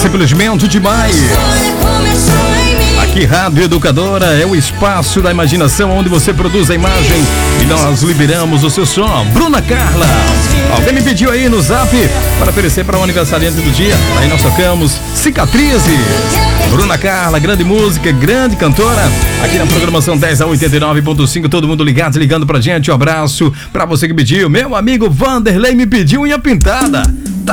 simplesmente demais. Aqui, Rádio Educadora é o espaço da imaginação onde você produz a imagem e nós liberamos o seu som. Bruna Carla, alguém me pediu aí no zap para oferecer para o aniversariante do dia. Aí nós tocamos Cicatrizes. Bruna Carla, grande música, grande cantora. Aqui na programação 10 a 89.5, todo mundo ligando pra gente. Um abraço pra você que pediu. Meu amigo Vanderlei me pediu unha pintada.